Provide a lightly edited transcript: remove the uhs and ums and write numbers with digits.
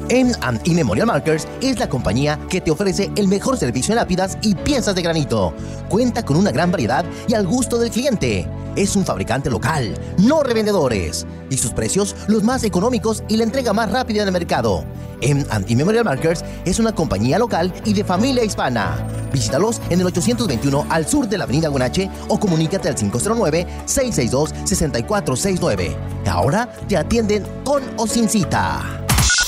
M&E Memorial Markers es la compañía que te ofrece el mejor servicio en lápidas y piezas de granito. Cuenta con una gran variedad y al gusto del cliente. Es un fabricante local, no revendedores. Y sus precios los más económicos y la entrega más rápida en el mercado. M&E Memorial Markers es una compañía local y de familia hispana. Visítalos en el 821 al sur de la avenida Guanache o comunícate al 509-662-6469. Ahora te atienden con o sin cita.